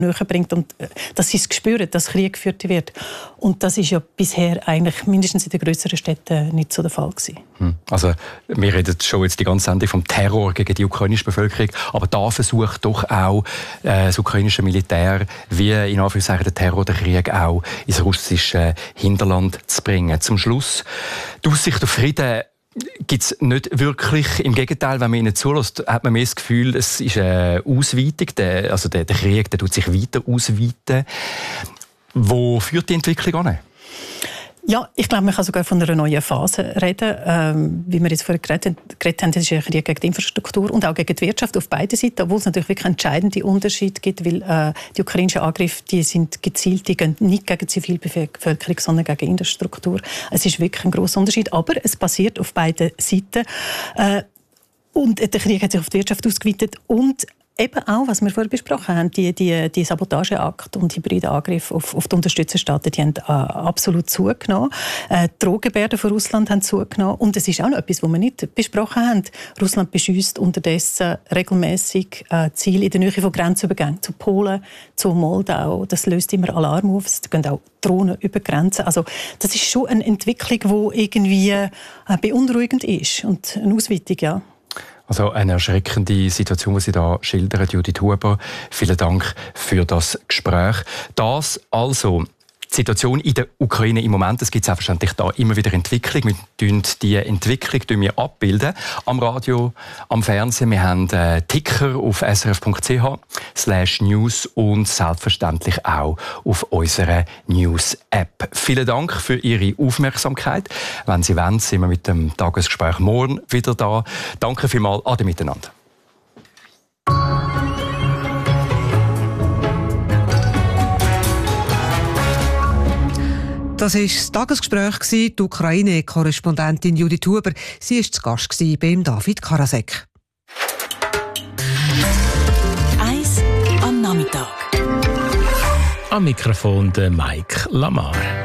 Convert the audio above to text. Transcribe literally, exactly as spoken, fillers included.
näher bringt und dass sie es spüren, dass Krieg geführt wird. Und das ist ja bisher eigentlich mindestens in den grösseren Städten nicht so der Fall gewesen. Also wir reden schon jetzt die ganze Sendung vom Terror gegen die ukrainische Bevölkerung, aber da versucht doch auch äh, das ukrainische Militär, wie in Anführungszeichen der Terror, der Krieg auch ins russische Hinterland zu bringen. Zum Schluss, die Aussicht auf Frieden gibt es nicht wirklich. Im Gegenteil, wenn man ihnen zulässt, hat man mehr das Gefühl, es ist eine Ausweitung. Der, also der, der Krieg der tut sich weiter ausweiten. Wo führt die Entwicklung an? Ja, ich glaube, man kann sogar von einer neuen Phase reden. Ähm, wie wir jetzt vorher geredet, geredet haben, das ist ein Krieg gegen die Infrastruktur und auch gegen die Wirtschaft auf beiden Seiten, obwohl es natürlich wirklich entscheidende Unterschiede gibt, weil äh, die ukrainischen Angriffe, die sind gezielt, die gehen nicht gegen die Zivilbevölkerung, sondern gegen die Infrastruktur. Es ist wirklich ein grosser Unterschied, aber es passiert auf beiden Seiten. Äh, und der Krieg hat sich auf die Wirtschaft ausgeweitet und eben auch, was wir vorher besprochen haben, die, die, die Sabotageakte und hybride Angriffe auf, auf die Unterstützerstaaten, die haben äh, absolut zugenommen. Äh, die Drohgebärden von Russland haben zugenommen. Und es ist auch noch etwas, was wir nicht besprochen haben. Russland beschiesst unterdessen regelmäßig äh, Ziele in der Nähe von Grenzübergängen zu Polen, zu Moldau. Das löst immer Alarm auf. Es gehen auch Drohnen über Grenzen. Also das ist schon eine Entwicklung, die irgendwie äh, beunruhigend ist und eine Ausweitung, ja. Also eine erschreckende Situation, die Sie da schildern, Judith Huber. Vielen Dank für das Gespräch. Das also die Situation in der Ukraine im Moment. Es gibt selbstverständlich da immer wieder Entwicklung. Wir bilden die Entwicklung wir abbilden. Am Radio, am Fernsehen. Wir haben einen Ticker auf s r f punkt c h slash news und selbstverständlich auch auf unserer News-App. Vielen Dank für Ihre Aufmerksamkeit. Wenn Sie wollen, sind wir mit dem Tagesgespräch morgen wieder da. Danke vielmals. Ade miteinander. Das war das Tagesgespräch, die Ukraine-Korrespondentin Judith Huber. Sie war zu Gast beim David Karasek. Eins am Nachmittag. Am Mikrofon der Mike Lamar.